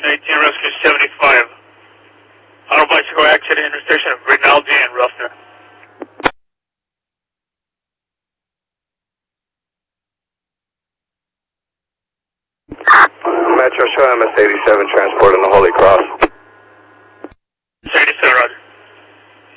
19 Rescue 75. Auto bicycle accident intersection of Rinaldi and Ruffner. Metro, show MS-87 transport on the Holy Cross. 87, roger.